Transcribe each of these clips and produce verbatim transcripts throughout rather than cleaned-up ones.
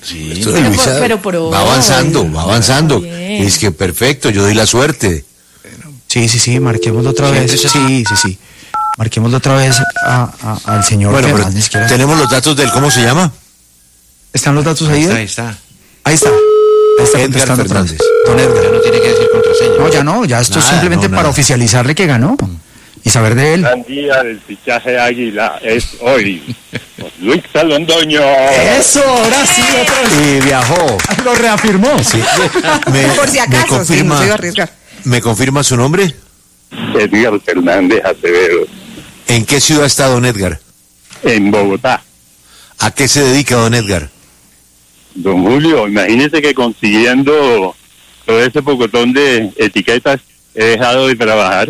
Sí. Esto de Pero Luisa por- pero por va avanzando, hoy. va avanzando. Bien. Y es que perfecto, yo doy la suerte. Sí, sí, sí, marquémoslo otra vez. Sí, sí, sí. Marquémoslo otra vez a, a- al señor. Bueno, que pero además ni siquiera- tenemos los datos del, ¿cómo se llama? ¿Están los datos ahí? Ahí está, ahí está. Ahí está. Ahí está Edgar contestando otra vez. Fernández. Don Ya Edgar. no tiene que decir contraseña. No, ya no, ya esto es Nada, simplemente no, para nada. oficializarle que ganó y saber de él. gran día del fichaje Águila es hoy. Luis Londoño. Eso, ahora sí, otra vez. Y viajó. Lo reafirmó. Sí. Me, Por si me acaso, sí, confirma, no se iba a arriesgar. ¿Me confirma su nombre? Edgar Fernández Acevedo, ¿En qué ciudad está don Edgar? en Bogotá. ¿A qué se dedica don Edgar? Don Julio, imagínese que consiguiendo todo ese pocotón de etiquetas he dejado de trabajar.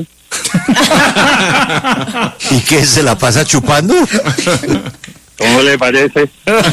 ¿Y qué, se la pasa chupando? ¿Cómo le parece?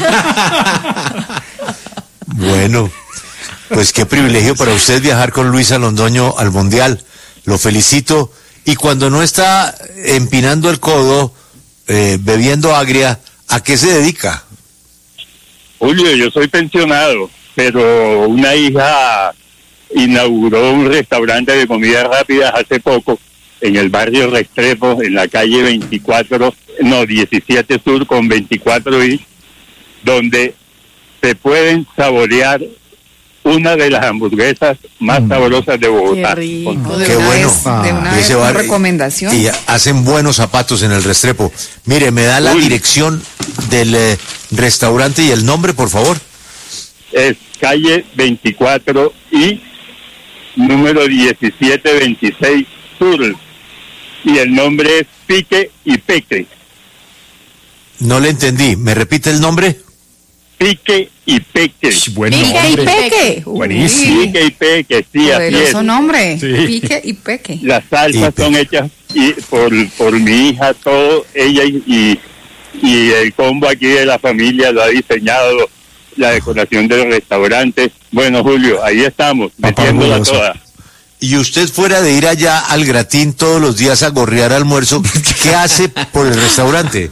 Bueno, pues qué privilegio para usted viajar con Luisa Londoño al Mundial. Lo felicito. Y cuando no está empinando el codo, eh, bebiendo agria, ¿a qué se dedica? Julio, yo soy pensionado, pero una hija inauguró un restaurante de comida rápida hace poco en el barrio Restrepo, en la calle veinticuatro, no, diecisiete Sur con veinticuatro I, donde se pueden saborear una de las hamburguesas más saborosas de Bogotá. Qué rico. Con- De Qué una bueno. vez, de una Y vez, ese una bar- recomendación. Y hacen buenos zapatos en el Restrepo. Mire, me da la Uy. dirección del eh, restaurante y el nombre, por favor. Es calle veinticuatro I, número diecisiete veintiséis Sur, y el nombre es Pique y Peque. No le entendí. ¿Me repite el nombre? Pique y Peque. Buen Pique y nombre. peque. Buenísimo. Pique y Peque, sí, así es. Poderoso nombre. Sí. Pique y peque. Las salsas Y son hechas y por, por mi hija, todo, ella y, y, y el combo aquí de la familia lo ha diseñado, la decoración del restaurante. Bueno, Julio, ahí estamos, Papá metiéndola orgulloso. toda. Y usted fuera de ir allá al Gratín todos los días a gorrear almuerzo, ¿qué hace por el restaurante?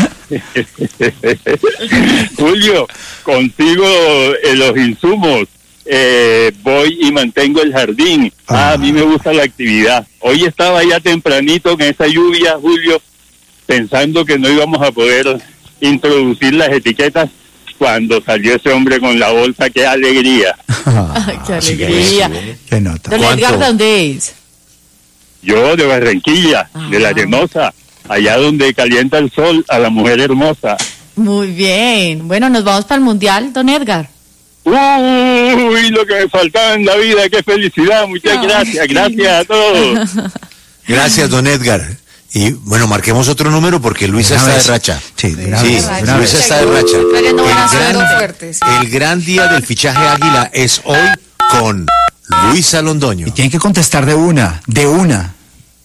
Julio, consigo eh, los insumos, eh, voy y mantengo el jardín. Ah, a mí me gusta la actividad. Hoy estaba ya tempranito en esa lluvia, Julio, pensando que no íbamos a poder introducir las etiquetas cuando salió ese hombre con la bolsa. ¡Qué alegría! Ay, qué alegría. Qué nota. Don ¿Cuánto? Edgar, ¿dónde es? Yo de Barranquilla, de la Ah. Arenosa, allá donde calienta el sol a la mujer hermosa. Muy bien. Bueno, nos vamos para el Mundial, don Edgar. Uy, lo que me faltaba en la vida, qué felicidad, muchas Ay, gracias, sí. gracias a todos. Gracias, don Edgar. Y bueno, marquemos otro número porque Luisa Una está de vez. racha. Sí, de una Sí, vez, de una Luisa vez. está de racha. Pero no van a El ser gran- dos fuertes. El gran día del fichaje Águila es hoy con Luisa Londoño. Y tienen que contestar de una, de una.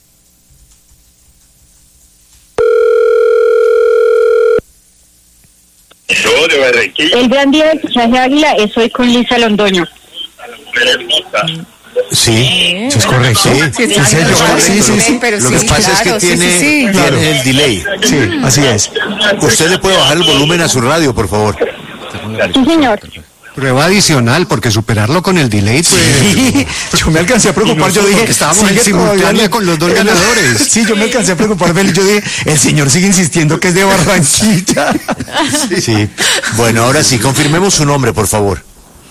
Yo de Barranquilla, El gran día del fichaje Águila es hoy con Lisa Londoño. a la mujer hermosa. Sí, Eso es correcto. Sí, Sí, sí, señor. claro, Sí, sí, sí. pero lo que sí, pasa es que claro, sí, tiene, sí, sí. tiene el delay. Sí, así es. Usted le puede bajar el volumen a su radio, por favor. Sí, señor. Prueba adicional, porque superarlo con el delay, pues... Sí, yo me alcancé a preocupar, yo dije, porque estábamos en sigue simultánea todavía- con los dos ganadores. Sí, yo me alcancé a preocupar, Beli, yo dije, el señor sigue insistiendo que es de Barranquilla. Sí. Bueno, ahora sí, confirmemos su nombre, por favor.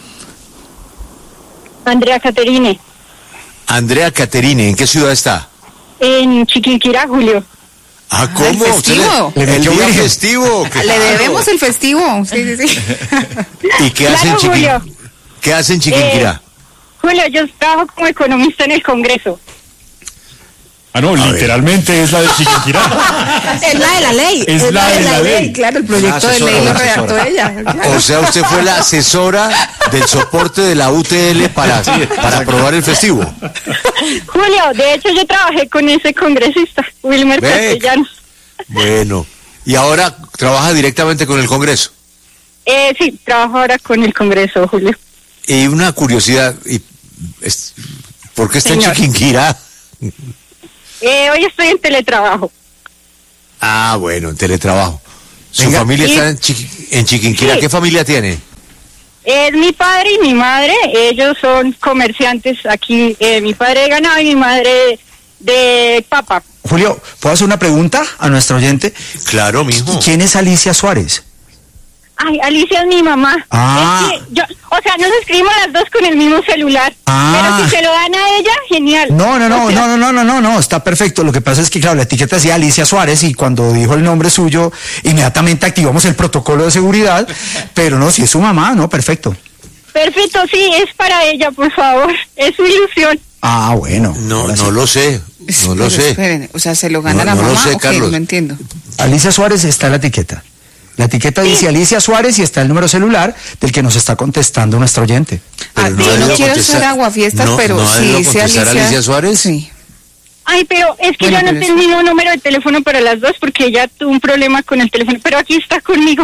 Andrea Caterine, Andrea Caterine, ¿en qué ciudad está? en Chiquinquirá, Julio. Ah, ¿cómo? el festivo. ¿Usted Le le- El metió día virgen. festivo. Le claro. debemos el festivo. Sí, sí, sí. ¿Y qué hace en Claro, Julio. Chiquin... ¿Qué hace en Chiquinquirá? Julio, yo trabajo como economista en el Congreso. Ah, no, literalmente es la de Chiquinquirá. Es la de la ley. Es la de la ley. Claro, el proyecto de Asesora, ley lo asesora. redactó ella. Claro. O sea, usted fue la asesora del soporte de la U T L para, para aprobar el festivo. Julio, de hecho yo trabajé con ese congresista, Wilmer Ve. Castellanos. Bueno, y ahora trabaja directamente con el Congreso. Eh, sí, trabajo ahora con el Congreso, Julio. Y una curiosidad, y es- ¿por qué está Señor. en Chiquinquirá? Eh, hoy estoy en teletrabajo. Ah, bueno, en teletrabajo. ¿Su Venga. familia Sí. está en, Chiqui- en Chiquinquirá? Sí. ¿Qué familia tiene? Es mi padre y mi madre, ellos son comerciantes aquí, eh, mi padre de ganado y mi madre de papa. Julio, ¿puedo hacer una pregunta a nuestro oyente? Claro, mijo. ¿Quién es Alicia Suárez? Ay, Alicia es mi mamá. Ah. Es que yo, o sea, nos escribimos las dos con el mismo celular. Ah. Pero si se lo dan a ella, genial. No, no, no, O sea, no, no, no, no, no, no, está perfecto. Lo que pasa es que, claro, la etiqueta decía Alicia Suárez y cuando dijo el nombre suyo, inmediatamente activamos el protocolo de seguridad, pero no, si es su mamá, no, perfecto. Perfecto, sí, es para ella, por favor. Es su ilusión. Ah, bueno. No, ahora no sí. lo sé, no lo Pero sé. esperen, o sea, ¿se lo gana No, la no lo mamá sé, o qué? Carlos. No entiendo. Alicia Suárez está en la etiqueta. La etiqueta dice Alicia Suárez y está el número celular del que nos está contestando nuestro oyente. Ah, Pero yo ha no ido a quiero contestar- hacer aguafiestas, no, pero no ha sí ido a dice contestar Alicia. Alicia Suárez. Sí. Ay, pero es que Bueno, yo no pero tengo el eso- mismo número de teléfono para las dos porque ella tuvo un problema con el teléfono. Pero aquí está conmigo.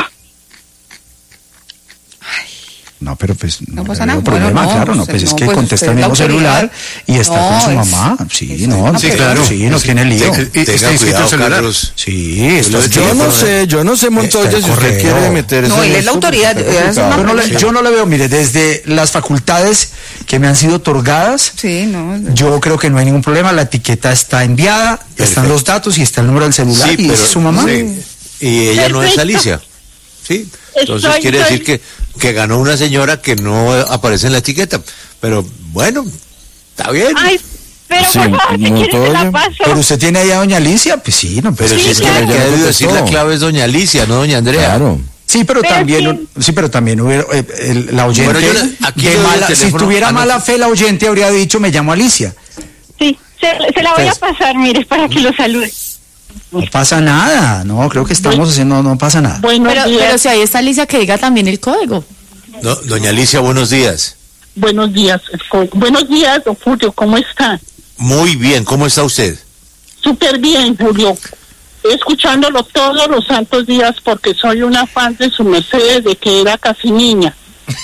No, pero pues No no, pasa le nada. veo problema, Bueno, no, claro, no, usted- pues es no, que pues contesta el usted es la mismo autoridad. celular y está No, con su es- mamá. Sí, es- no, no, sí, pero- claro, sí, no tiene lío. Tenga- está tenga inscrito cuidado, el celular. Carlos. Sí, esto es Yo Yo no teléfono, sé, yo no sé, Montoya, Está el si usted correo. quiere meter eso No, en él es esto, la autoridad, porque eh, está es una complicado. Yo no, le, yo no le veo, mire, desde las facultades que me han sido otorgadas, Sí, no. yo creo que no hay ningún problema, la etiqueta está enviada, están Perfecto. los datos y está el número del celular Sí, y pero es su mamá. sí. Y ella no es Perfecto. Alicia. Sí. Entonces Estoy- quiere estoy- decir que, que ganó una señora que no aparece en la etiqueta. Pero bueno, está bien. Ay, pero Sí, por favor, si quiere se Montoya. la paso. Pero usted tiene ahí a doña Alicia, pues sí, no, Pero pues si sí, es que claro. la que Ya ha debido contestó. decir la clave es doña Alicia, no doña Andrea. Claro. Sí, pero Pero también, sí, pero también hubiera, eh, el- la oyente, Bueno, yo le- aquí de le doy el mala- si teléfono. tuviera Ah, no. mala fe la oyente habría dicho me llamo Alicia. Sí, se, se la voy a pasar, mire, para que lo salude. No pasa nada, no, creo que estamos haciendo, no pasa nada. Buenos Pero, días. pero si ahí está Alicia, que diga también el código. No, doña Alicia, buenos días. Buenos días. Buenos días, don Julio, ¿cómo está? Muy bien, ¿cómo está usted? Súper bien, Julio. Escuchándolo todos los santos días porque soy una fan de su merced desde que era casi niña.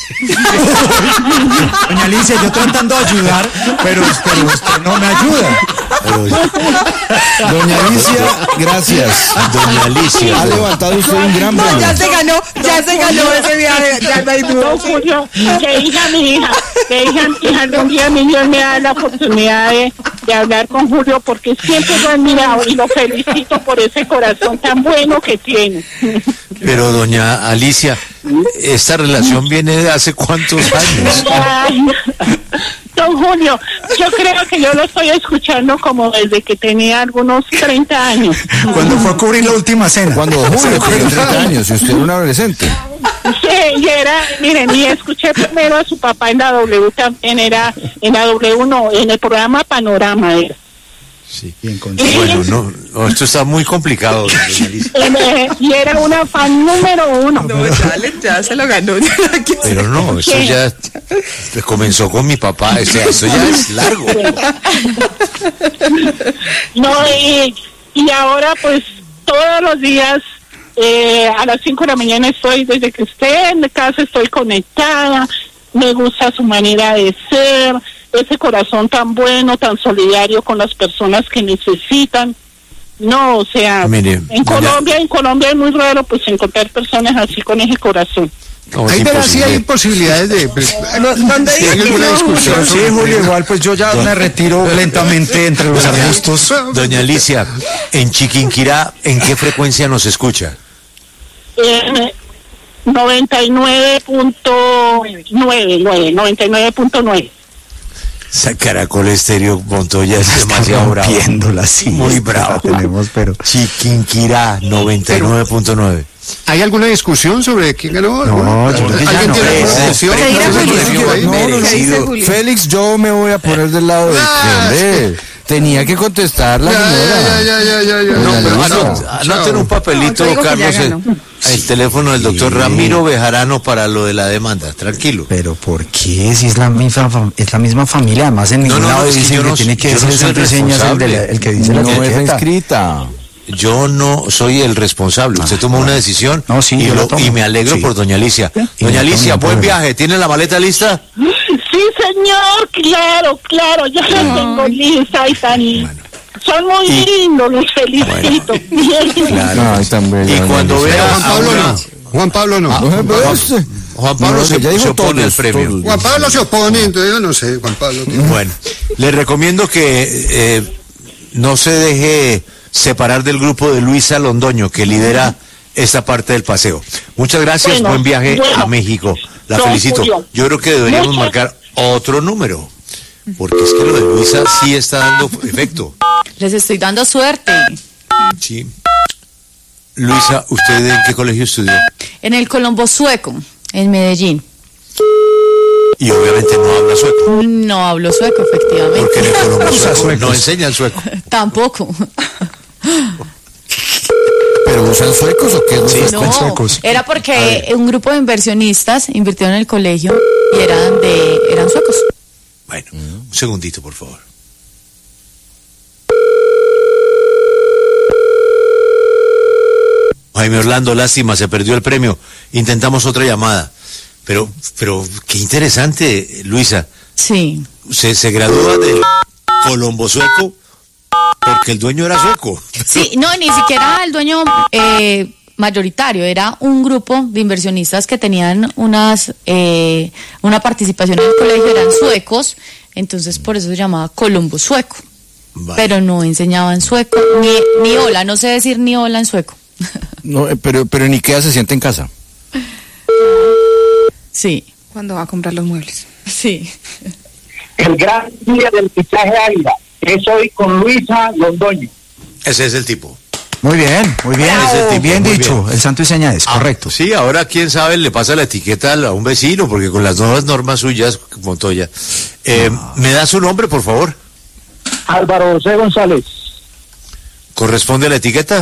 Doña Alicia, yo tratando de ayudar, pero, pero usted no me ayuda. Pero, Doña Alicia, gracias. doña Alicia. Ha levantado usted un gran No, premio. ya se ganó, ya se ganó ese viaje, ya no hay duda. Don Julio, que hija mi hija, que hija mi hija, algún día mi Dios me da la oportunidad de, de hablar con Julio porque siempre lo he admirado y lo felicito por ese corazón tan bueno que tiene. Pero doña Alicia, esta relación viene de hace cuántos años. Ay, don Julio, yo creo que yo lo estoy escuchando como desde que tenía algunos treinta años. Cuando fue a cubrir la última cena. Cuando Julio tenía treinta años y usted era un adolescente. Sí, y era, miren, y escuché primero a su papá en la W también, era en la W, no, en el programa Panorama era. Sí. Bien, con- Bueno, no, no, esto está muy complicado, doña Alicia. En, eh, y era una fan número uno. No, ya, le- ya se lo ganó. Pero no, eso ya comenzó con mi papá, o sea, eso ya es largo. No, y, y ahora pues todos los días eh, a las cinco de la mañana estoy, desde que esté en casa estoy conectada, me gusta su manera de ser, ese corazón tan bueno, tan solidario con las personas que necesitan. No, o sea, Mire, en doña- Colombia, en Colombia es muy raro pues encontrar personas así con ese corazón. No, es Ahí verá si hay imposible. posibilidades de... pues, ¿Dónde si dice hay que alguna no? discusión Pero sí, sobre el Julio, tema. igual pues yo ya me retiro lentamente entre los arbustos. Doña Alicia, en Chiquinquirá, ¿en qué frecuencia nos escucha? En noventa y nueve punto nueve, noventa y nueve punto nueve. Esa Caracol Estéreo Montoya es demasiado bravo. Rompiéndola, sí, Muy esta bravo. la tenemos, pero... Chiquinquirá, noventa y nueve punto nueve. ¿Hay alguna discusión sobre quién ganó? No, yo creo que ya ¿Alguien no. tiene alguna Ese- objeción? ¿Qué dirá ¿No se Julio? ofreció ahí? No, no, no. ¿Qué dice Julio? Félix, yo me voy a poner del lado de Ah, usted. Tenía que contestar la Ya, señora. ya, ya, ya, ya, ya. No, pero Alicia. anot- anoten un papelito, No, yo digo que Carlos, ya el, ganó. el teléfono del doctor Ramiro Bejarano para lo de la demanda. Tranquilo. Pero ¿por qué? Si es la misma, fam- es la misma familia, además en No, ningún no, lado es que dicen yo que no- tiene que yo no ser soy Santo y Señas el, de la- el que dice la No está etiqueta. inscrita. Yo no soy el responsable. Usted tomó una decisión No, sí, y, yo la lo- tomo. y me alegro Sí. por doña Alicia. Y Doña no tengo Alicia, ningún buen problema. viaje. ¿Tiene la maleta lista? Sí, señor, claro, claro, ya la tengo lista y tan... Son muy Y- lindos, los felicito. Bien. Claro. Ay, tan bella, Y doña cuando Alicia. vea Juan a Pablo una- no. Juan Pablo no. Ah, pero este- Juan Pablo No, se, ya dijo se opone todos, al premio. todos. Juan Pablo se opone, entonces yo no sé, Juan Pablo. Bueno, le recomiendo que eh, no se deje separar del grupo de Luisa Londoño, que lidera esta parte del paseo. Muchas gracias, Bueno, buen viaje bueno. a México. La Don felicito. Julio. Yo creo que deberíamos Muchas- marcar otro número, porque es que lo de Luisa sí está dando efecto. Les estoy dando suerte. Sí. Luisa, ¿usted en qué colegio estudió? En el Colombo Sueco, en Medellín. Y obviamente no habla sueco, No hablo sueco, efectivamente. porque en el Colombo Usa sueco suecos. no enseñan sueco. Tampoco. ¿Pero usan suecos o qué? Sí. ¿Usan No, suecos. era A porque ver. un grupo de inversionistas invirtieron en el colegio y eran de eran suecos. Bueno, un segundito, por favor. Jaime Orlando, lástima, se perdió el premio. Intentamos otra llamada. Pero, pero, qué interesante, Luisa. Sí. Se, se gradúa del Colombo sueco porque el dueño era sueco. Sí, no, ni siquiera el dueño eh, mayoritario, era un grupo de inversionistas que tenían unas eh, una participación en el colegio, eran suecos, entonces por eso se llamaba Colombo Sueco, Vale. pero no enseñaban sueco, ni, ni hola, no sé decir ni hola en sueco. No, eh, pero, pero en Ikea se siente en casa. Sí, Cuando va a comprar los muebles. sí. El gran día del fichaje Águila es hoy con Luisa Londoño. Ese es el tipo. Muy bien, muy bien. Ese es el tipo, bien muy dicho, bien. el santo y seña es, Ah, correcto. Sí, ahora quién sabe le pasa la etiqueta a un vecino, porque con las nuevas normas suyas, Montoya. Eh, ¿Me da su nombre, por favor? Álvaro José González. ¿Corresponde la etiqueta?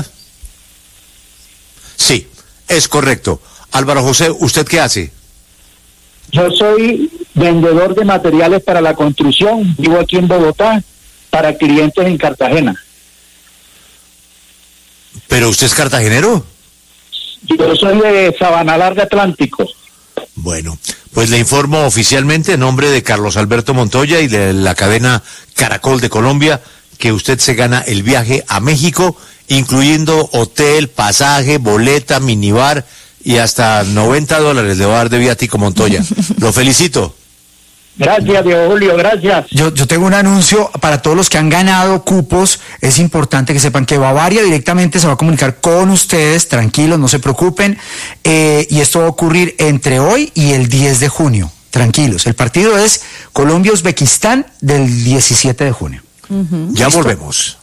Sí, es correcto. Álvaro José, ¿usted qué hace? Yo soy vendedor de materiales para la construcción. Vivo aquí en Bogotá para clientes en Cartagena. ¿Pero usted es cartagenero? Yo soy de Sabana Larga Atlántico. Bueno, pues le informo oficialmente en nombre de Carlos Alberto Montoya y de la cadena Caracol de Colombia que usted se gana el viaje a México, incluyendo hotel, pasaje, boleta, minibar y hasta noventa dólares le va a dar de viático Montoya. Lo felicito. Gracias, Diego Julio, gracias. Yo, yo tengo un anuncio para todos los que han ganado cupos. Es importante que sepan que Bavaria directamente se va a comunicar con ustedes. Tranquilos, no se preocupen. Eh, y esto va a ocurrir entre hoy y el diez de junio. Tranquilos. El partido es Colombia-Uzbekistán del diecisiete de junio. Ya volvemos.